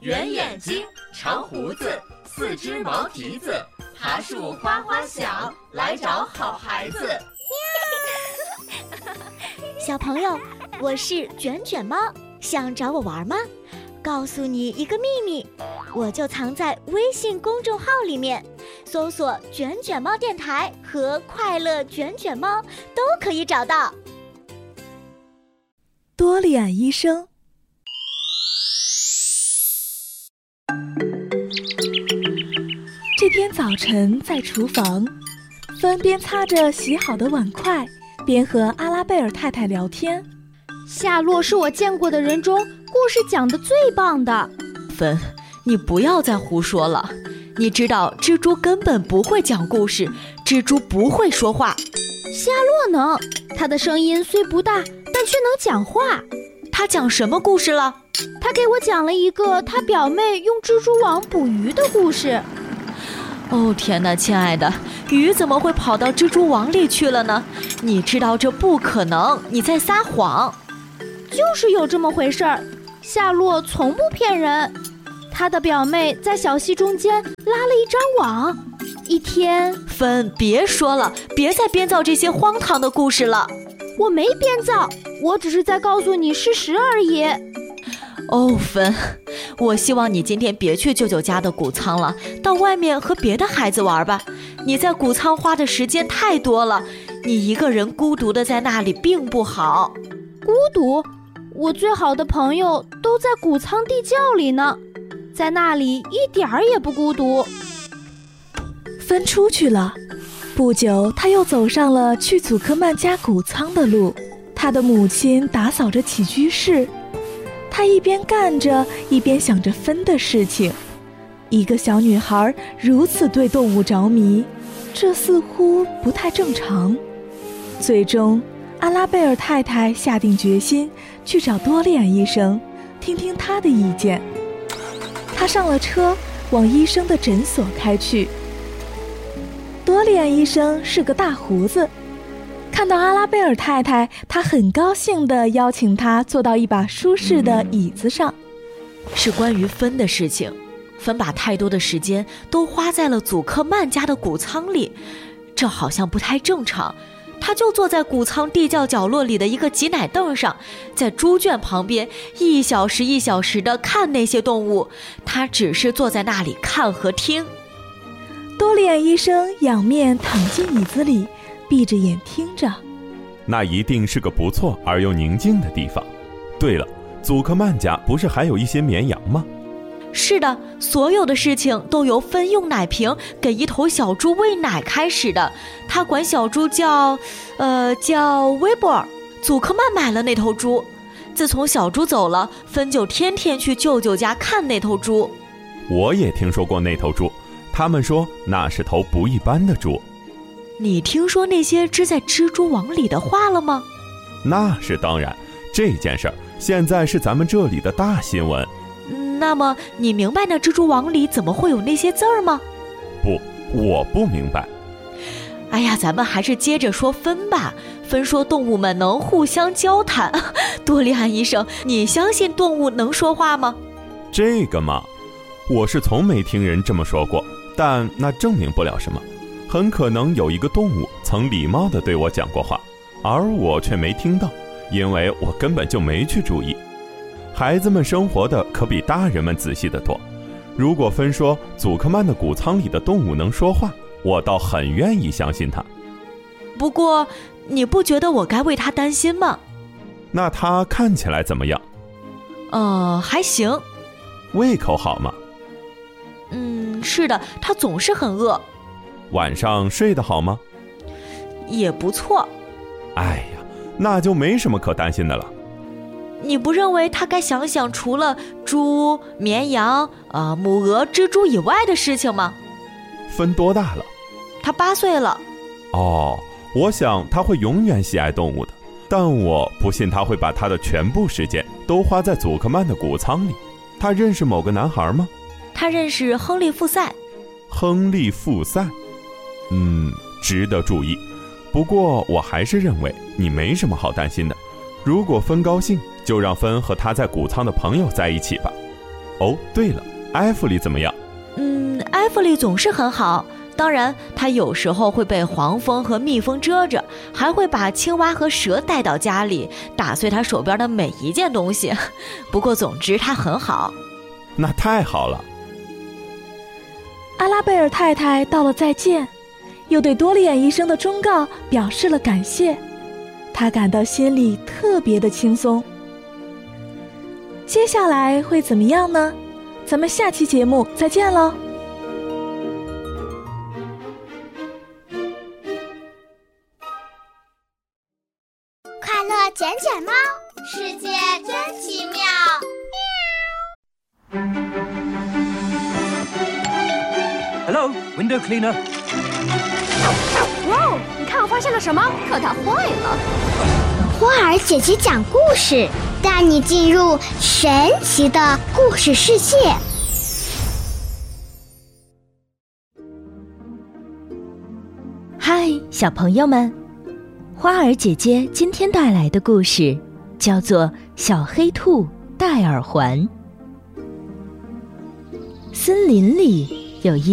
圆眼睛，长胡子，4只毛蹄子，爬树哗哗响，来找好孩子。 小朋友，我是卷卷猫，想找我玩吗？告诉你一个秘密，我就藏在微信公众号里面，搜索卷卷猫电台和快乐卷卷猫都可以找到。 多利安医生。这天早晨在厨房，芬边擦着洗好的碗筷，边和阿拉贝尔太太聊天。 夏洛是我见过的人中故事讲得最棒的。 芬，你不要再胡说了。你知道蜘蛛根本不会讲故事，蜘蛛不会说话。 夏洛能，他的声音虽不大，但却能讲话。 他讲什么故事了？ 他给我讲了一个他表妹用蜘蛛网捕鱼的故事。 哦天哪，亲爱的，鱼怎么会跑到蜘蛛网里去了呢？你知道这不可能，你在撒谎。 就是有这么回事儿，夏洛从不骗人。他的表妹在小溪中间拉了一张网，一天…… 芬，别说了，别再编造这些荒唐的故事了。 我没编造，我只是在告诉你事实而已。 哦，芬，我希望你今天别去舅舅家的谷仓了，到外面和别的孩子玩吧。你在谷仓花的时间太多了，你一个人孤独的在那里并不好。 孤独？我最好的朋友都在谷仓地窖里呢，在那里一点儿也不孤独。 芬出去了，不久他又走上了去祖克曼家谷仓的路。他的母亲打扫着起居室，他一边干着一边想着芬的事情。一个小女孩如此对动物着迷，这似乎不太正常。最终阿拉贝尔太太下定决心去找多利安医生，听听他的意见。他上了车，往医生的诊所开去。多利安医生是个大胡子，看到阿拉贝尔太太，他很高兴地邀请她坐到一把舒适的椅子上。 是关于芬的事情，芬把太多的时间都花在了祖克曼家的谷仓里，这好像不太正常。他就坐在谷仓地窖角落里的一个挤奶凳上，在猪圈旁边1小时1小时地看那些动物，他只是坐在那里看和听。 多利安医生仰面躺进椅子里，闭着眼听着。 那一定是个不错而又宁静的地方。对了，祖克曼家不是还有一些绵羊吗？ 是的，所有的事情都由芬用奶瓶给一头小猪喂奶开始的。他管小猪叫威博尔。祖克曼买了那头猪，自从小猪走了，芬就天天去舅舅家看那头猪。 我也听说过那头猪，他们说那是头不一般的猪。 你听说那些织在蜘蛛网里的话了吗？ 那是当然，这件事儿现在是咱们这里的大新闻。 那么你明白那蜘蛛网里怎么会有那些字儿吗？ 不，我不明白。 哎呀，咱们还是接着说芬吧。芬说动物们能互相交谈。多利安医生，你相信动物能说话吗？ 这个嘛，我是从没听人这么说过，但那证明不了什么。很可能有一个动物曾礼貌地对我讲过话，而我却没听到，因为我根本就没去注意。孩子们生活的可比大人们仔细得多。如果芬说祖克曼的谷仓里的动物能说话，我倒很愿意相信他。 不过你不觉得我该为他担心吗？ 那他看起来怎么样？ 还行。 胃口好吗？ 是的，他总是很饿。 晚上睡得好吗？ 也不错。 哎呀，那就没什么可担心的了。 你不认为他该想想除了猪、绵羊、母鹅、蜘蛛以外的事情吗？ 芬多大了？ 他8岁了。 哦，我想他会永远喜爱动物的，但我不信他会把他的全部时间都花在祖克曼的谷仓里。他认识某个男孩吗？ 他认识亨利·富塞。 亨利·富塞？值得注意。不过我还是认为你没什么好担心的。如果芬高兴，就让芬和他在谷仓的朋友在一起吧。 哦，对了，艾弗里怎么样？ 艾弗里总是很好，当然他有时候会被黄蜂和蜜蜂蛰着，还会把青蛙和蛇带到家里，打碎他手边的每一件东西。不过总之他很好。 那太好了。 阿拉贝尔太太道了再见，又对多利眼医生的忠告表示了感谢，她感到心里特别的轻松。接下来会怎么样呢？咱们下期节目再见喽。 快乐卷卷猫， 世界真奇妙。 Hello, window cleaner. 哇哦，你看我发现了什么？可它坏了。 花儿姐姐讲故事，带你进入神奇的故事世界。 嗨，小朋友们，花儿姐姐今天带来的故事叫做《小黑兔戴耳环》。森林里有一